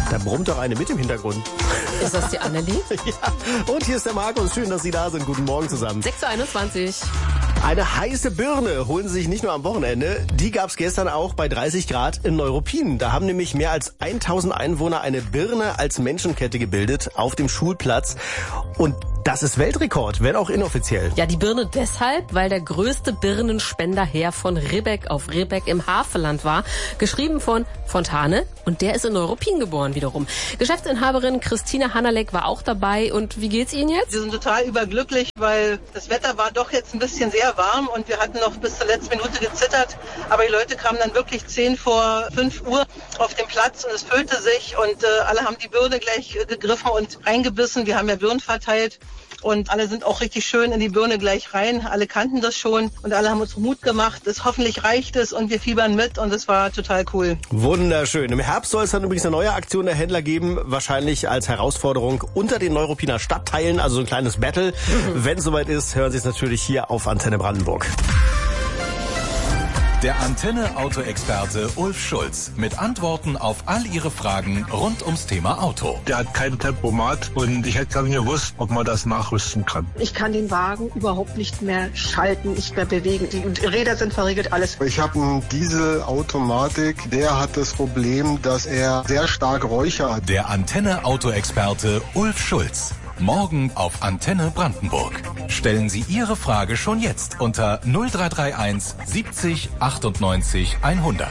Da brummt doch eine mit im Hintergrund. Ist das die Annelie? Ja, und hier ist der Markus. Schön, dass Sie da sind. Guten Morgen zusammen. 6:21 Uhr. Eine heiße Birne holen Sie sich nicht nur am Wochenende. Die gab es gestern auch bei 30 Grad in Neuruppin. Da haben nämlich mehr als 1000 Einwohner eine Birne als Menschenkette gebildet auf dem Schulplatz. Und das ist Weltrekord, wenn auch inoffiziell. Ja, die Birne deshalb, weil der größte Birnenspenderherr von Ribbeck auf Ribbeck im Havelland war. Geschrieben von Fontane. Und der ist in Neuruppin geboren wiederum. Geschäftsinhaberin Christina Hanalek war auch dabei. Und wie geht's Ihnen jetzt? Wir sind total überglücklich, weil das Wetter war doch jetzt ein bisschen sehr warm und wir hatten noch bis zur letzten Minute gezittert. Aber die Leute kamen dann wirklich 10 vor 5 Uhr auf den Platz und es füllte sich und alle haben die Birne gleich gegriffen und reingebissen. Wir haben ja Birnen verteilt. Und alle sind auch richtig schön in die Birne gleich rein. Alle kannten das schon und alle haben uns Mut gemacht. Hoffentlich reicht es und wir fiebern mit und es war total cool. Wunderschön. Im Herbst soll es dann übrigens eine neue Aktion der Händler geben. Wahrscheinlich als Herausforderung unter den Neuruppiner Stadtteilen. Also so ein kleines Battle. Wenn es soweit ist, hören Sie es natürlich hier auf Antenne Brandenburg. Der Antenne-Auto-Experte Ulf Schulz mit Antworten auf all Ihre Fragen rund ums Thema Auto. Der hat kein Tempomat und ich hätte gar nicht gewusst, ob man das nachrüsten kann. Ich kann den Wagen überhaupt nicht mehr schalten, nicht mehr bewegen. Die Räder sind verriegelt, alles. Ich habe einen Dieselautomatik, der hat das Problem, dass er sehr stark räuchert. Der Antenne-Auto-Experte Ulf Schulz. Morgen auf Antenne Brandenburg. Stellen Sie Ihre Frage schon jetzt unter 0331 70 98 100.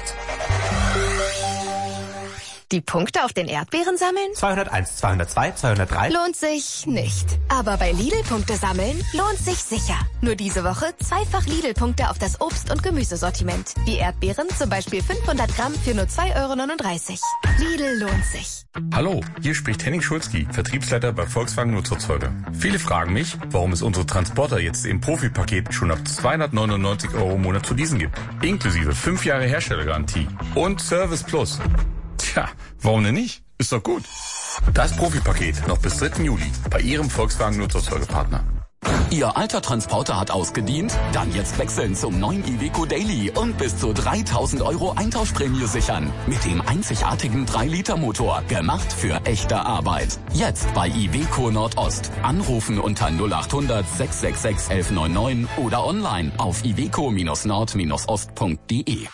Die Punkte auf den Erdbeeren sammeln? 201, 202, 203. Lohnt sich nicht. Aber bei Lidl-Punkte sammeln lohnt sich sicher. Nur diese Woche zweifach Lidl-Punkte auf das Obst- und Gemüsesortiment. Die Erdbeeren zum Beispiel 500 Gramm für nur 2,39 €. Lidl lohnt sich. Hallo, hier spricht Henning Schulzki, Vertriebsleiter bei Volkswagen Nutzfahrzeuge. Viele fragen mich, warum es unsere Transporter jetzt im Profipaket schon ab 299 € im Monat zu leasen gibt. Inklusive 5 Jahre Herstellergarantie und Service Plus. Tja, warum denn nicht? Ist doch gut. Das Profipaket noch bis 3. Juli bei Ihrem Volkswagen Nutzfahrzeugepartner. Ihr alter Transporter hat ausgedient? Dann jetzt wechseln zum neuen Iveco Daily und bis zu 3.000 € Eintauschprämie sichern. Mit dem einzigartigen 3-Liter-Motor. Gemacht für echte Arbeit. Jetzt bei Iveco Nordost. Anrufen unter 0800 666 1199 oder online auf iveco-nord-ost.de.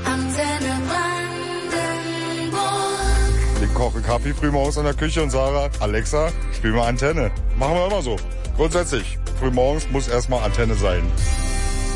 Ich koche Kaffee frühmorgens in der Küche und sage, Alexa, spiel mal Antenne. Machen wir immer so. Grundsätzlich, frühmorgens muss erstmal Antenne sein.